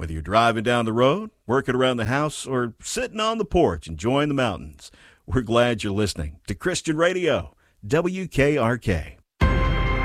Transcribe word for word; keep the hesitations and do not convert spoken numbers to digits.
Whether you're driving down the road, working around the house, or sitting on the porch enjoying the mountains, we're glad you're listening to Christian Radio, W K R K.